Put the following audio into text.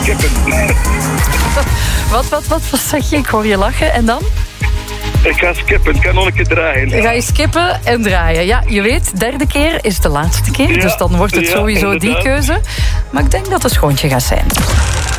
skippen. Wat zeg je? Ik hoor je lachen. En dan? Ik ga skippen, ik kan nog een keer draaien. Dan ga je skippen en draaien. Ja, je weet, derde keer is de laatste keer. Ja, Dus dan wordt het sowieso inderdaad. die keuze. Maar ik denk dat het schoontje gaat zijn.